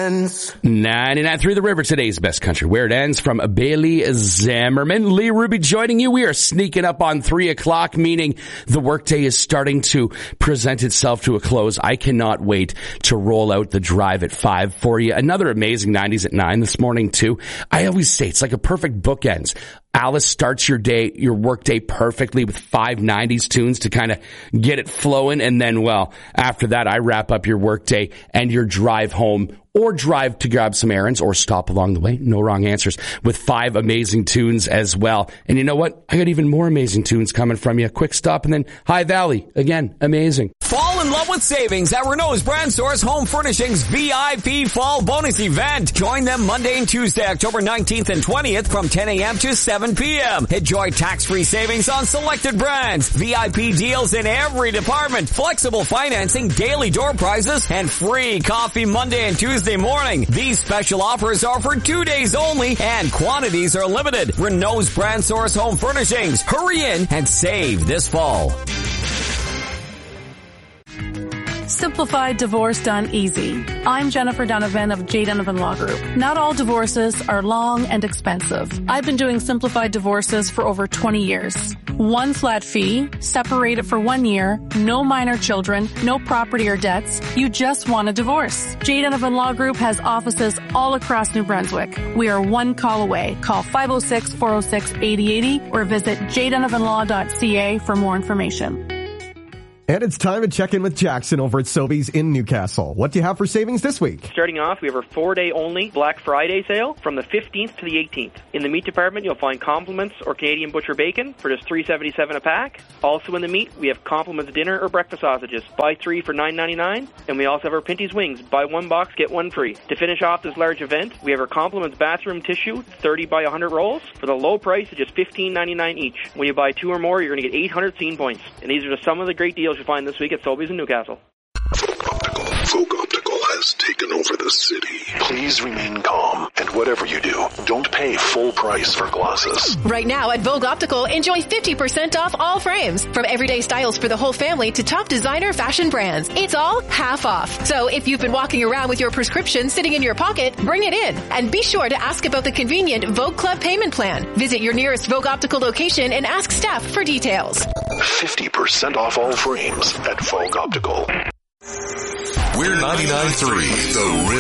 ends. 99 through the river, today's best country. Where it ends from Bailey Zammerman. Lee Ruby joining you. We are sneaking up on 3 o'clock, meaning the workday is starting to present itself to a close. I cannot wait to roll out the drive at 5 for you. Another amazing 90s at 9 this morning, too. I always say it's like a perfect bookends. Alice starts your work day perfectly with 5 90s tunes to kind of get it flowing. And then, well, after that, I wrap up your work day and your drive home or drive to grab some errands or stop along the way. No wrong answers with 5 amazing tunes as well. And you know what? I got even more amazing tunes coming from you. Quick stop and then High Valley. Again, amazing. Fall in love with savings at Renault's Brand Source Home Furnishings VIP Fall Bonus Event. Join them Monday and Tuesday, October 19th and 20th from 10 a.m. to 7 p.m. Enjoy tax-free savings on selected brands, VIP deals in every department, flexible financing, daily door prizes, and free coffee Monday and Tuesday morning. These special offers are for 2 days only and quantities are limited. Renault's Brand Source Home Furnishings. Hurry in and save this fall. Simplified divorce done easy. I'm Jennifer Donovan of J. Donovan Law Group. Not all divorces are long and expensive. I've been doing simplified divorces for over 20 years. One flat fee, separated for 1 year, no minor children, no property or debts. You just want a divorce. J. Donovan Law Group has offices all across New Brunswick. We are one call away. Call 506-406-8080 or visit jdonovanlaw.ca for more information. And it's time to check in with Jackson over at Sobeys in Newcastle. What do you have for savings this week? Starting off, we have our 4-day only Black Friday sale from the 15th to the 18th. In the meat department, you'll find Compliments or Canadian Butcher Bacon for just $3.77 a pack. Also in the meat, we have Compliments dinner or breakfast sausages. Buy 3 for $9.99. And we also have our Pinty's Wings. Buy 1 box, get 1 free. To finish off this large event, we have our Compliments bathroom tissue, 30 by 100 rolls, for the low price of just $15.99 each. When you buy 2 or more, you're going to get 800 scene points. And these are just some of the great deals you'll find this week at Sobeys in Newcastle. Folk Optical has taken over the city. Please remain calm, and whatever you do, don't pay full price for glasses. Right now at Vogue Optical, enjoy 50% off all frames. From everyday styles for the whole family to top designer fashion brands. It's all half off. So if you've been walking around with your prescription sitting in your pocket, bring it in. And be sure to ask about the convenient Vogue Club payment plan. Visit your nearest Vogue Optical location and ask staff for details. 50% off all frames at Vogue Optical. We're 99.3 The River.